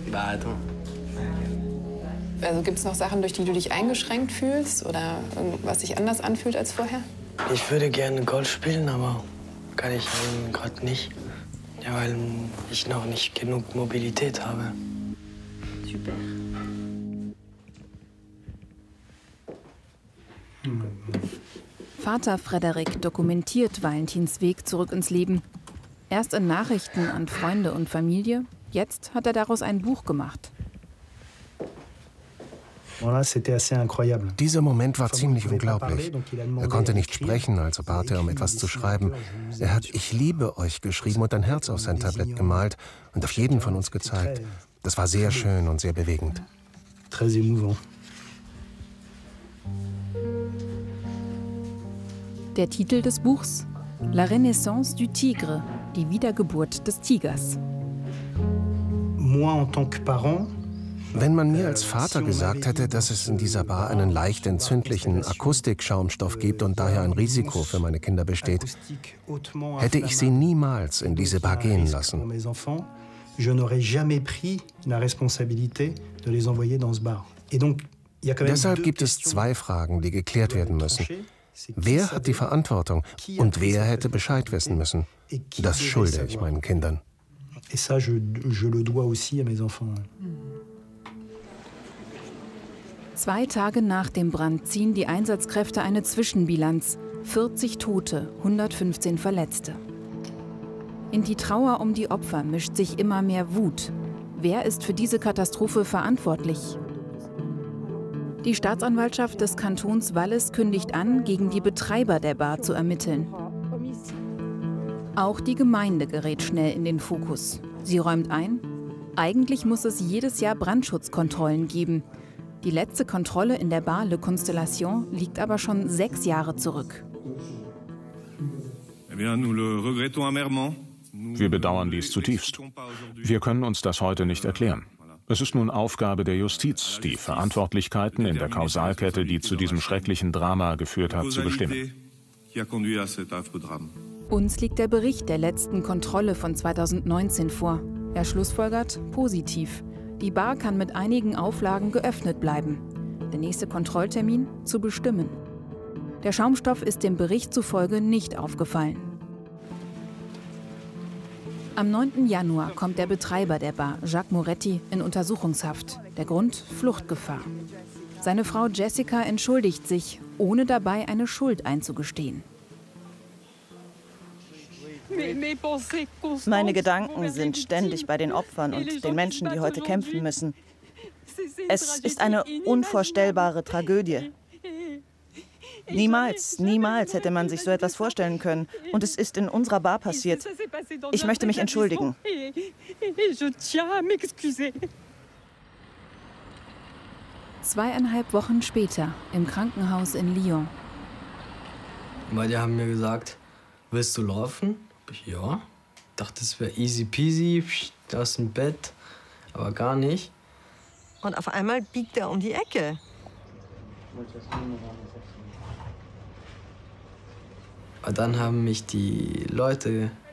Also gibt es noch Sachen, durch die du dich eingeschränkt fühlst oder was sich anders anfühlt als vorher? Ich würde gerne Golf spielen, aber kann ich gerade nicht. Ja, weil ich noch nicht genug Mobilität habe. Super. Vater Frederik dokumentiert Valentins Weg zurück ins Leben. Erst in Nachrichten an Freunde und Familie, jetzt hat er daraus ein Buch gemacht. Dieser Moment war ziemlich unglaublich. Er konnte nicht sprechen, also bat er, um etwas zu schreiben. Er hat »Ich liebe euch« geschrieben und ein Herz auf sein Tablett gemalt und auf jeden von uns gezeigt. Das war sehr schön und sehr bewegend. Der Titel des Buchs: La Renaissance du Tigre, die Wiedergeburt des Tigers. Wenn man mir als Vater gesagt hätte, dass es in dieser Bar einen leicht entzündlichen Akustikschaumstoff gibt und daher ein Risiko für meine Kinder besteht, hätte ich sie niemals in diese Bar gehen lassen. Deshalb gibt es zwei Fragen, die geklärt werden müssen. Wer hat die Verantwortung und wer hätte Bescheid wissen müssen? Das schulde ich meinen Kindern. Et ça, je le dois aussi à mes enfants. 2 Tage nach dem Brand ziehen die Einsatzkräfte eine Zwischenbilanz. 40 Tote, 115 Verletzte. In die Trauer um die Opfer mischt sich immer mehr Wut. Wer ist für diese Katastrophe verantwortlich? Die Staatsanwaltschaft des Kantons Wallis kündigt an, gegen die Betreiber der Bar zu ermitteln. Auch die Gemeinde gerät schnell in den Fokus. Sie räumt ein, eigentlich muss es jedes Jahr Brandschutzkontrollen geben. Die letzte Kontrolle in der Bar Le Constellation liegt aber schon 6 Jahre zurück. Wir bedauern dies zutiefst. Wir können uns das heute nicht erklären. Es ist nun Aufgabe der Justiz, die Verantwortlichkeiten in der Kausalkette, die zu diesem schrecklichen Drama geführt hat, zu bestimmen. Uns liegt der Bericht der letzten Kontrolle von 2019 vor. Er schlussfolgert positiv. Die Bar kann mit einigen Auflagen geöffnet bleiben. Der nächste Kontrolltermin zu bestimmen. Der Schaumstoff ist dem Bericht zufolge nicht aufgefallen. Am 9. Januar kommt der Betreiber der Bar, Jacques Moretti, in Untersuchungshaft. Der Grund: Fluchtgefahr. Seine Frau Jessica entschuldigt sich, ohne dabei eine Schuld einzugestehen. Meine Gedanken sind ständig bei den Opfern und den Menschen, die heute kämpfen müssen. Es ist eine unvorstellbare Tragödie. Niemals, niemals hätte man sich so etwas vorstellen können. Und es ist in unserer Bar passiert. Ich möchte mich entschuldigen. 2,5 Wochen später im Krankenhaus in Lyon. Weil die haben mir gesagt, willst du laufen? Ja. Dachte, es wäre easy peasy, aus dem Bett, aber gar nicht. Und auf einmal biegt er um die Ecke. Und dann haben mich die Leute